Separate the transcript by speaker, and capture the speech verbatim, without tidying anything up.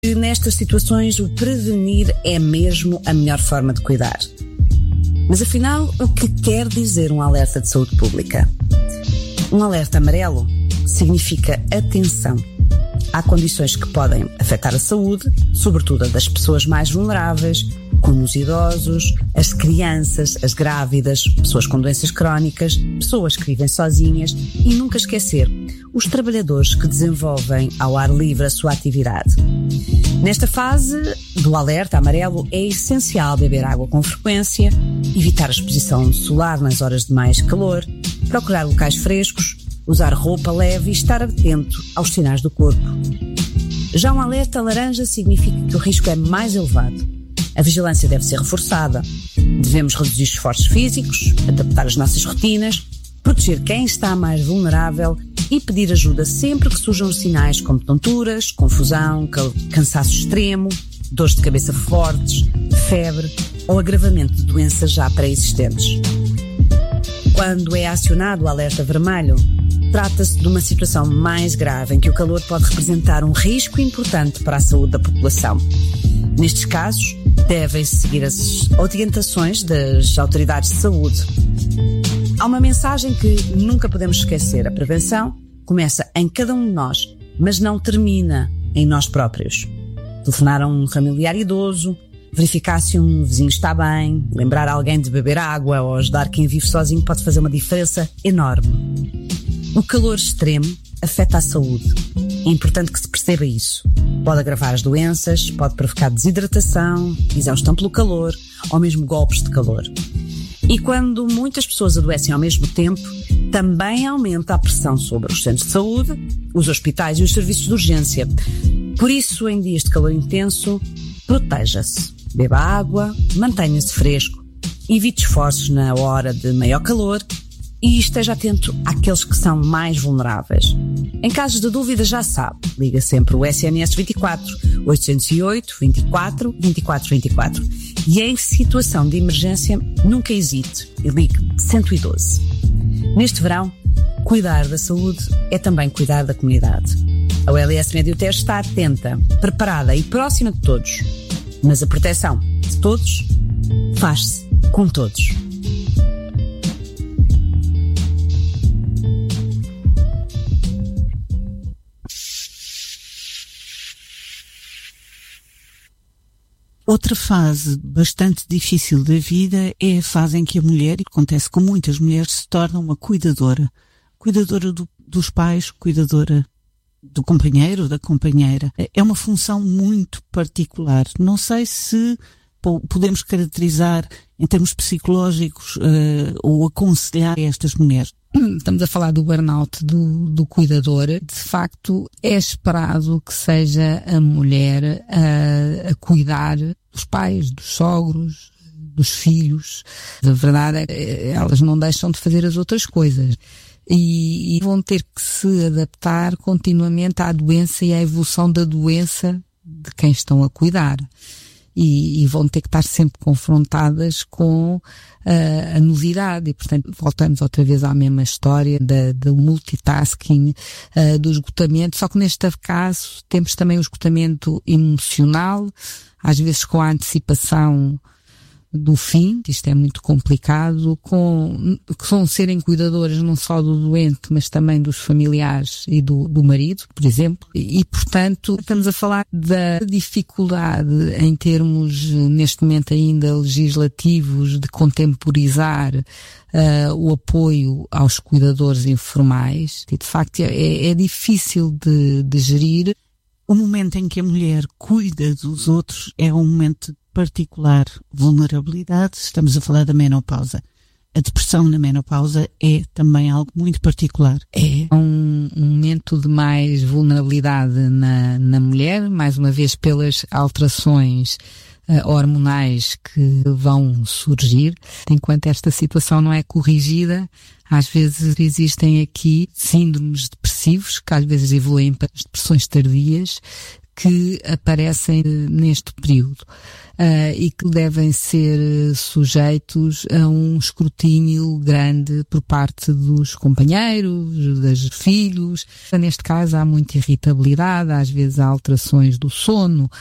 Speaker 1: E nestas situações o prevenir é mesmo a melhor forma de cuidar. Mas afinal, o que quer dizer um alerta de saúde pública? Um alerta amarelo significa atenção. Há condições que podem afetar a saúde, sobretudo a das pessoas mais vulneráveis, como os idosos, as crianças, as grávidas, pessoas com doenças crónicas, pessoas que vivem sozinhas e nunca esquecer os trabalhadores que desenvolvem ao ar livre a sua atividade. Nesta fase do alerta amarelo é essencial beber água com frequência, evitar a exposição solar nas horas de mais calor, procurar locais frescos, usar roupa leve e estar atento aos sinais do corpo. Já um alerta laranja significa que o risco é mais elevado. A vigilância deve ser reforçada. Devemos reduzir os esforços físicos, adaptar as nossas rotinas, proteger quem está mais vulnerável e pedir ajuda sempre que surjam os sinais como tonturas, confusão, cansaço extremo, dores de cabeça fortes, febre ou agravamento de doenças já pré-existentes. Quando é acionado o alerta vermelho, trata-se de uma situação mais grave em que o calor pode representar um risco importante para a saúde da população. Nestes casos, devem-se seguir as orientações das autoridades de saúde. Há uma mensagem que nunca podemos esquecer. A prevenção começa em cada um de nós, mas não termina em nós próprios. Telefonar a um familiar idoso, verificar se um vizinho está bem, lembrar alguém de beber água ou ajudar quem vive sozinho pode fazer uma diferença enorme. O calor extremo afeta a saúde. É importante que se perceba isso. Pode agravar as doenças, pode provocar desidratação, exaustão pelo calor ou mesmo golpes de calor. E quando muitas pessoas adoecem ao mesmo tempo, também aumenta a pressão sobre os centros de saúde, os hospitais e os serviços de urgência. Por isso, em dias de calor intenso, proteja-se. Beba água, mantenha-se fresco, evite esforços na hora de maior calor e esteja atento àqueles que são mais vulneráveis. Em casos de dúvida, já sabe, liga sempre o S N S vinte e quatro, oitocentos e oito, vinte e quatro, vinte e quatro, vinte e quatro. E em situação de emergência, nunca hesite e ligue cento e doze. Neste verão, cuidar da saúde é também cuidar da comunidade. A U L S Médio-Tejo está atenta, preparada e próxima de todos. Mas a proteção de todos faz-se com todos.
Speaker 2: Outra fase bastante difícil da vida é a fase em que a mulher, e acontece com muitas mulheres, se torna uma cuidadora. Cuidadora do, dos pais, cuidadora do companheiro, da companheira. É uma função muito particular. Não sei se podemos caracterizar em termos psicológicos uh, ou aconselhar estas mulheres.
Speaker 3: Estamos a falar do burnout do, do cuidador. De facto, é esperado que seja a mulher a, a cuidar dos pais, dos sogros, dos filhos. A verdade é que elas não deixam de fazer as outras coisas. E, e vão ter que se adaptar continuamente à doença e à evolução da doença de quem estão a cuidar. E, e vão ter que estar sempre confrontadas com uh, a novidade e, portanto, voltamos outra vez à mesma história da, do multitasking, uh, do esgotamento, só que neste caso temos também o esgotamento emocional, às vezes com a antecipação do fim, isto é muito complicado, com, que são serem cuidadoras não só do doente, mas também dos familiares e do, do marido, por exemplo, e, portanto, estamos a falar da dificuldade em termos, neste momento ainda legislativos, de contemporizar uh, o apoio aos cuidadores informais, e de facto é, é difícil de, de gerir.
Speaker 2: O momento em que a mulher cuida dos outros é um momento de particular vulnerabilidade. Estamos a falar da menopausa. A depressão na menopausa é também algo muito particular.
Speaker 3: É um, um momento de mais vulnerabilidade na, na mulher, mais uma vez pelas alterações uh, hormonais que vão surgir. Enquanto esta situação não é corrigida, às vezes existem aqui síndromes depressivos, que às vezes evoluem para as depressões tardias, que aparecem neste período. Uh, e que devem ser sujeitos a um escrutínio grande por parte dos companheiros, dos filhos. Neste caso há muita irritabilidade, às vezes há alterações do sono,